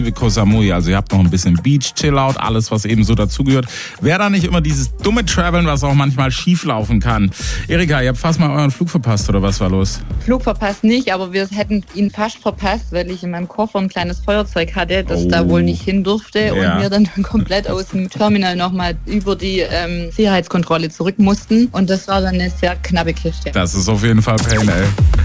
Koh Samui. Also ihr habt noch ein bisschen Beach, Chillout, alles, was eben so dazugehört. Wäre da nicht immer dieses dumme Traveln, was auch manchmal schief laufen kann. Erika, ihr habt fast mal euren Flug verpasst, oder was war los? Flug verpasst nicht, aber wir hätten ihn fast verpasst, weil ich in meinem Koffer ein kleines Feuerzeug hatte, das da wohl nicht hin durfte und wir dann komplett aus dem Terminal nochmal über die Sicherheitskontrolle zurück mussten. Und das war dann eine sehr knappe Kiste. Das ist auf jeden Fall Pain, ey.